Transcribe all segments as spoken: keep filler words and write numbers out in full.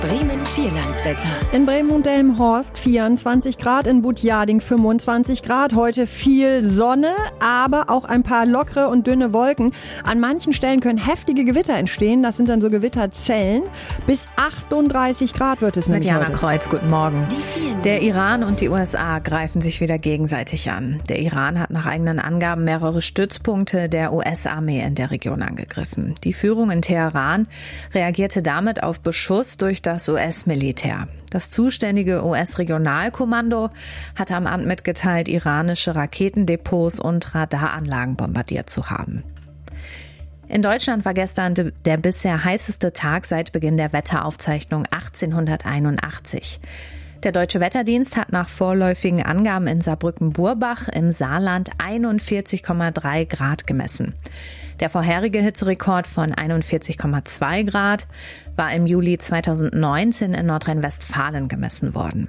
Bremen Vierlandswetter. In Bremen und Delmenhorst vierundzwanzig Grad, in Butjading fünfundzwanzig Grad. Heute viel Sonne, aber auch ein paar lockere und dünne Wolken. An manchen Stellen können heftige Gewitter entstehen. Das sind dann so Gewitterzellen. Bis achtunddreißig Grad wird es nämlich Mit Jana heute. Kreuz, guten Morgen. Die Der Iran und die U S A greifen sich wieder gegenseitig an. Der Iran hat nach eigenen Angaben mehrere Stützpunkte der U S-Armee in der Region angegriffen. Die Führung in Teheran reagierte damit auf Beschuss durch das U S-Militär. Das zuständige U S-Regionalkommando hatte am Abend mitgeteilt, iranische Raketendepots und Radaranlagen bombardiert zu haben. In Deutschland war gestern der bisher heißeste Tag seit Beginn der Wetteraufzeichnung achtzehnhunderteinundachtzig. Der Deutsche Wetterdienst hat nach vorläufigen Angaben in Saarbrücken-Burbach im Saarland einundvierzig Komma drei Grad gemessen. Der vorherige Hitzerekord von einundvierzig Komma zwei Grad war im Juli zweitausendneunzehn in Nordrhein-Westfalen gemessen worden.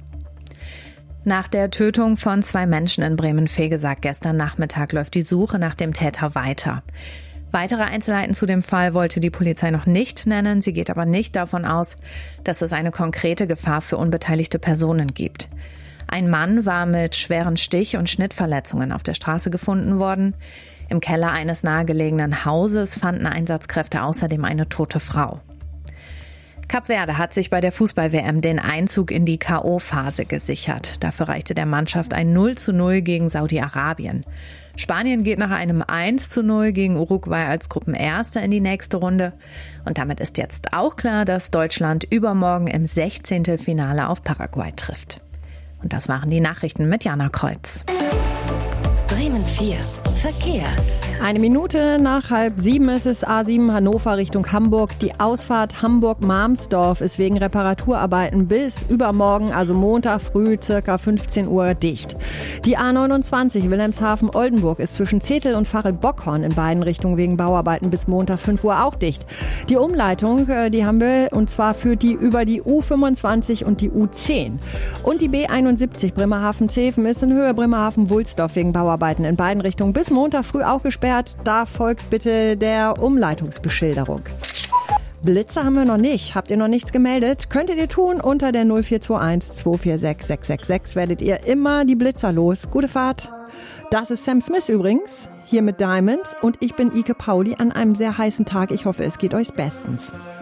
Nach der Tötung von zwei Menschen in Bremen-Vegesack gestern Nachmittag läuft die Suche nach dem Täter weiter. Weitere Einzelheiten zu dem Fall wollte die Polizei noch nicht nennen. Sie geht aber nicht davon aus, dass es eine konkrete Gefahr für unbeteiligte Personen gibt. Ein Mann war mit schweren Stich- und Schnittverletzungen auf der Straße gefunden worden. Im Keller eines nahegelegenen Hauses fanden Einsatzkräfte außerdem eine tote Frau. Kap Verde hat sich bei der Fußball-W M den Einzug in die K O-Phase gesichert. Dafür reichte der Mannschaft ein null zu null gegen Saudi-Arabien. Spanien geht nach einem eins zu null gegen Uruguay als Gruppenerster in die nächste Runde. Und damit ist jetzt auch klar, dass Deutschland übermorgen im sechzehnten Finale auf Paraguay trifft. Und das waren die Nachrichten mit Jana Kreuz. Bremen vier. Verkehr. Eine Minute nach halb sieben ist es A sieben Hannover Richtung Hamburg. Die Ausfahrt Hamburg-Marmsdorf ist wegen Reparaturarbeiten bis übermorgen, also Montag früh circa fünfzehn Uhr dicht. Die A neunundzwanzig Wilhelmshaven-Oldenburg ist zwischen Zetel und Varel-Bockhorn in beiden Richtungen wegen Bauarbeiten bis Montag fünf Uhr auch dicht. Die Umleitung, die haben wir, und zwar führt die über die U fünfundzwanzig und die U zehn. Und die B einundsiebzig Bremerhaven-Zeven ist in Höhe Bremerhaven-Wulsdorf wegen Bauarbeiten in beiden Richtungen bis Montag früh auch gesperrt. Da folgt bitte der Umleitungsbeschilderung. Blitze haben wir noch nicht. Habt ihr noch nichts gemeldet? Könntet ihr tun. Unter der null vier zwei eins zwei vier sechs sechs sechs sechs werdet ihr immer die Blitzer los. Gute Fahrt. Das ist Sam Smith übrigens, hier mit Diamonds. Und ich bin Ike Pauli an einem sehr heißen Tag. Ich hoffe, es geht euch bestens.